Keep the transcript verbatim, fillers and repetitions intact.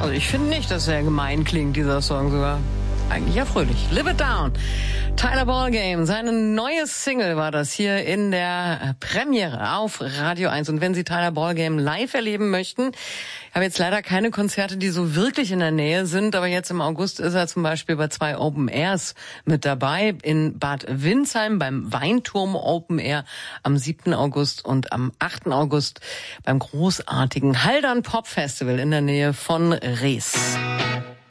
Also ich finde nicht, dass er gemein klingt, dieser Song sogar. Eigentlich ja fröhlich. Live It Down. Tyler Ballgame, seine neue Single war das hier in der Premiere auf Radio eins. Und wenn Sie Tyler Ballgame live erleben möchten, ich habe jetzt leider keine Konzerte, die so wirklich in der Nähe sind, aber jetzt im August ist er zum Beispiel bei zwei Open Airs mit dabei. In Bad Windsheim beim Weinturm Open Air am siebten August und am achten August beim großartigen Haldern Pop Festival in der Nähe von Rees.